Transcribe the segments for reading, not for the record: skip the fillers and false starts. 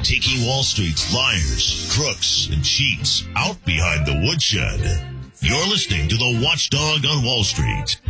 taking Wall Street's liars, crooks, and cheats out behind the woodshed. You're listening to the Watchdog on Wall Street.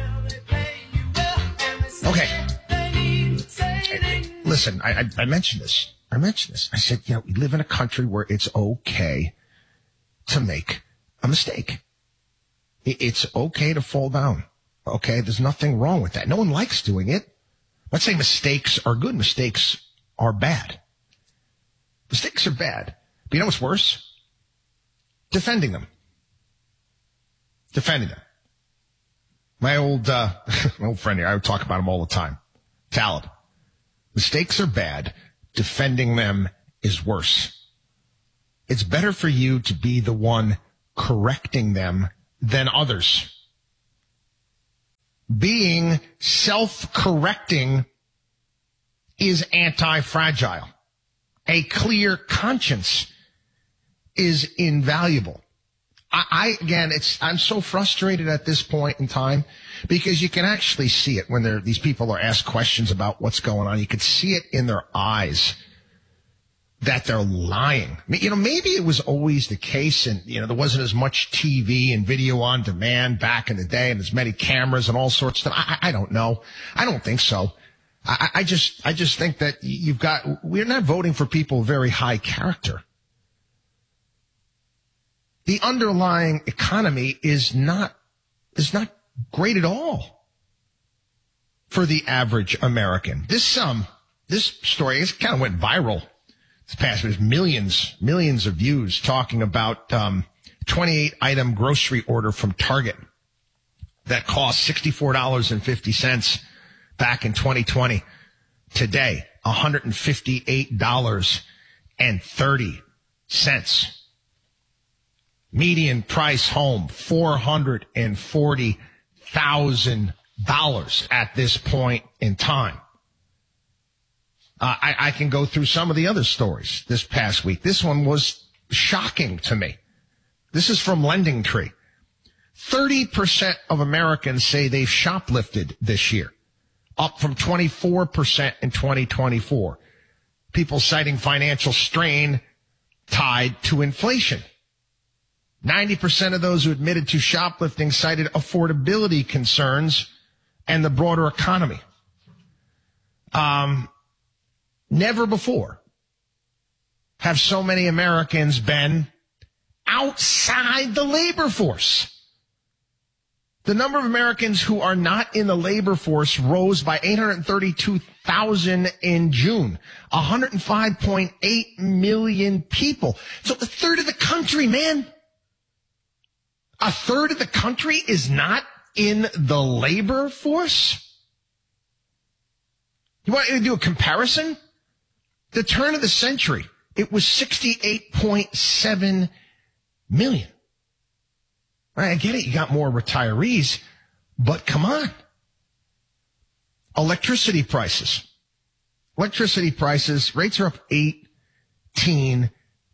Okay. Listen, I mentioned this. I said, we live in a country where it's okay to make a mistake. It's okay to fall down. Okay? There's nothing wrong with that. No one likes doing it. Let's say mistakes are good. Mistakes are bad. Mistakes are bad. But you know what's worse? Defending them. My old friend here, I would talk about him all the time. Talib. Mistakes are bad. Defending them is worse. It's better for you to be the one correcting them than others. Being self-correcting is anti-fragile. A clear conscience is invaluable. I'm so frustrated at this point in time because you can actually see it when these people are asked questions about what's going on. You can see it in their eyes that they're lying. Maybe it was always the case and, there wasn't as much TV and video on demand back in the day and as many cameras and all sorts of stuff. I don't know. I don't think so. I just think that we're not voting for people of very high character. The underlying economy is not great at all for the average American. This story kind of went viral. This past was millions of views talking about 28-item grocery order from Target that cost $64.50 back in 2020. Today, $158.30. Median price home, $440,000 at this point in time. I can go through some of the other stories this past week. This one was shocking to me. This is from LendingTree. 30% of Americans say they've shoplifted this year, up from 24% in 2024. People citing financial strain tied to inflation. 90% of those who admitted to shoplifting cited affordability concerns and the broader economy. Never before have so many Americans been outside the labor force. The number of Americans who are not in the labor force rose by 832,000 in June. 105.8 million people. So a third of the country, man. A third of the country is not in the labor force? You want me to do a comparison? The turn of the century, it was 68.7 million. Right, I get it. You got more retirees, but come on. Electricity prices, rates are up 18%.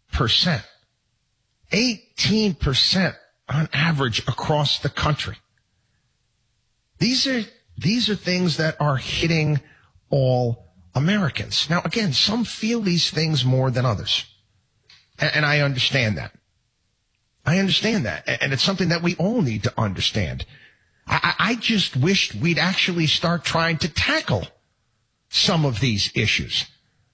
18% on average across the country. These are things that are hitting all Americans. Now, again, some feel these things more than others. And I understand that. And it's something that we all need to understand. I just wish we'd actually start trying to tackle some of these issues.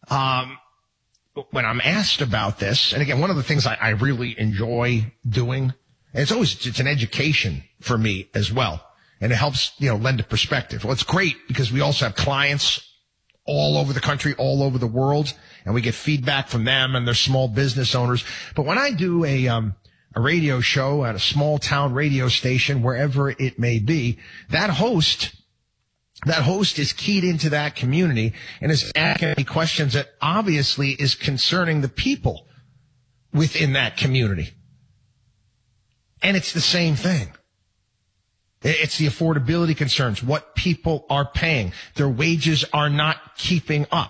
When I'm asked about this, and again, one of the things I really enjoy doing, and it's an education for me as well. And it helps, lend a perspective. Well, it's great because we also have clients all over the country, all over the world, and we get feedback from them and their small business owners. But when I do a radio show at a small town radio station, wherever it may be, that host is keyed into that community and is asking me questions that obviously is concerning the people within that community. And it's the same thing. It's the affordability concerns, what people are paying. Their wages are not keeping up.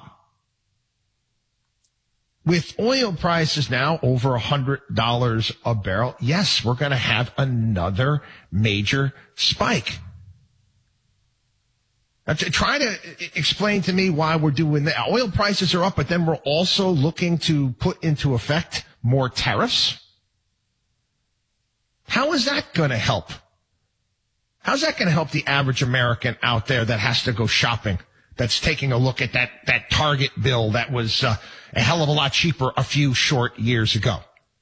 With oil prices now over $100 a barrel, yes, we're going to have another major spike. Try to explain to me why we're doing that. Oil prices are up, but then we're also looking to put into effect more tariffs. How is that going to help? How's that going to help the average American out there that has to go shopping, that's taking a look at that Target bill that was a hell of a lot cheaper a few short years ago?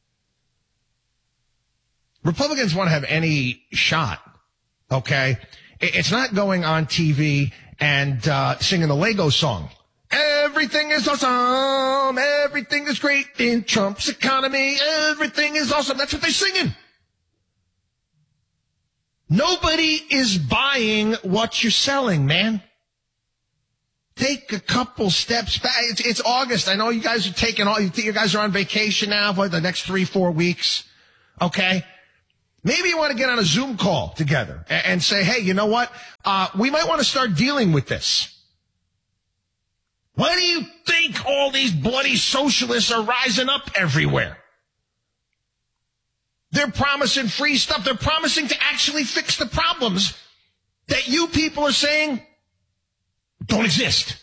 Republicans want to have any shot, okay? It's not going on TV and singing the Lego song. Everything is awesome. Everything is great in Trump's economy. Everything is awesome. That's what they're singing. Nobody is buying what you're selling, man. Take a couple steps back. It's August. I know you guys are you guys are on vacation now for the next 3-4 weeks. Okay. Maybe you want to get on a Zoom call together and say, hey, you know what? We might want to start dealing with this. Why do you think all these bloody socialists are rising up everywhere? They're promising free stuff. They're promising to actually fix the problems that you people are saying don't exist.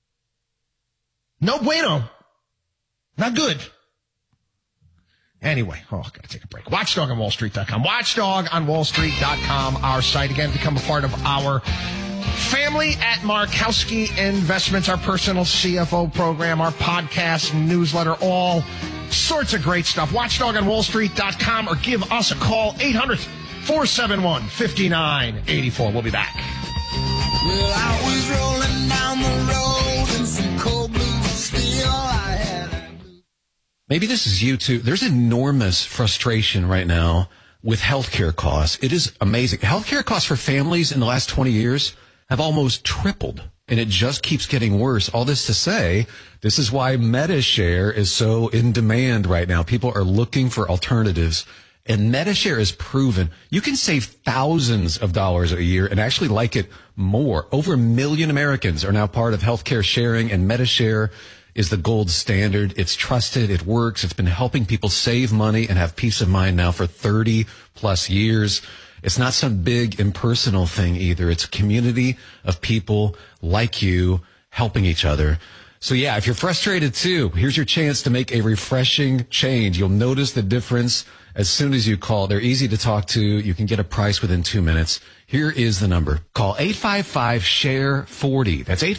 No bueno. Not good. Anyway, I got to take a break. WatchDogOnWallStreet.com. WatchDogOnWallStreet.com, our site. Again, become a part of our family at Markowski Investments, our personal CFO program, our podcast, newsletter, all sorts of great stuff. WatchDogOnWallStreet.com or give us a call, 800-471-5984. We'll be back. Well, I was rolling down the road in some cold blue steel. Maybe this is you too. There's enormous frustration right now with healthcare costs. It is amazing. Healthcare costs for families in the last 20 years have almost tripled, and it just keeps getting worse. All this to say, this is why MediShare is so in demand right now. People are looking for alternatives, and MediShare is proven you can save thousands of dollars a year and actually like it more. Over 1 million Americans are now part of healthcare sharing, and MediShare is the gold standard. It's trusted. It works. It's been helping people save money and have peace of mind now for 30 plus years. It's not some big impersonal thing either. It's a community of people like you helping each other. So yeah, if you're frustrated too, here's your chance to make a refreshing change. You'll notice the difference as soon as you call. They're easy to talk to. You can get a price within 2 minutes. Here is the number. Call 855-SHARE-40. That's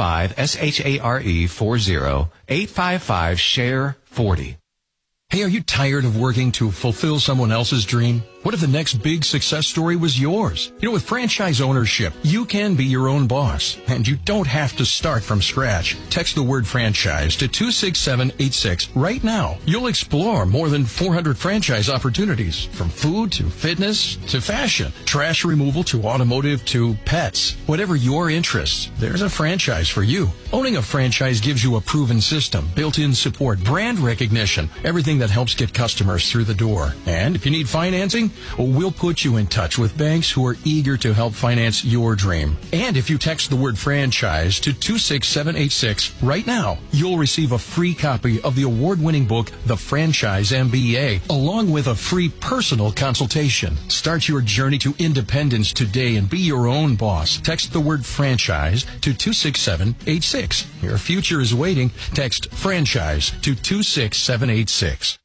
855-SHARE-40. 855-SHARE-40. Hey, are you tired of working to fulfill someone else's dream? What if the next big success story was yours? You know, with franchise ownership, you can be your own boss, and you don't have to start from scratch. Text the word franchise to 26786 right now. You'll explore more than 400 franchise opportunities, from food to fitness to fashion, trash removal to automotive to pets. Whatever your interests, there's a franchise for you. Owning a franchise gives you a proven system, built-in support, brand recognition, everything that helps get customers through the door. And if you need financing, we'll put you in touch with banks who are eager to help finance your dream. And if you text the word franchise to 26786 right now, you'll receive a free copy of the award-winning book, The Franchise MBA, along with a free personal consultation. Start your journey to independence today and be your own boss. Text the word franchise to 26786. Your future is waiting. Text franchise to 26786.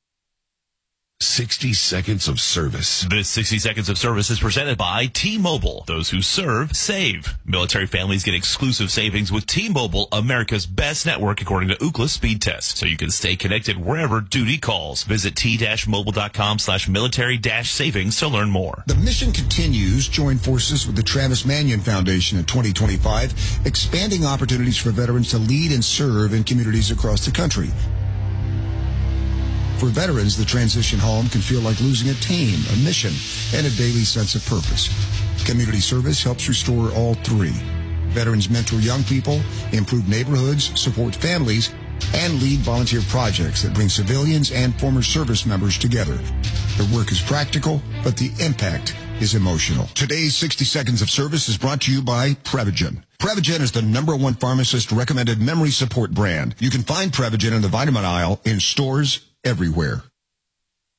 60 Seconds of Service. This 60 Seconds of Service is presented by T-Mobile. Those who serve, save. Military families get exclusive savings with T-Mobile, America's best network according to Ookla Speed Test. So you can stay connected wherever duty calls. Visit t-mobile.com/military-savings to learn more. The mission continues. Join forces with the Travis Manion Foundation in 2025, expanding opportunities for veterans to lead and serve in communities across the country. For veterans, the transition home can feel like losing a team, a mission, and a daily sense of purpose. Community service helps restore all three. Veterans mentor young people, improve neighborhoods, support families, and lead volunteer projects that bring civilians and former service members together. The work is practical, but the impact is emotional. Today's 60 Seconds of Service is brought to you by Prevagen. Prevagen is the #1 pharmacist-recommended memory support brand. You can find Prevagen in the vitamin aisle in stores everywhere.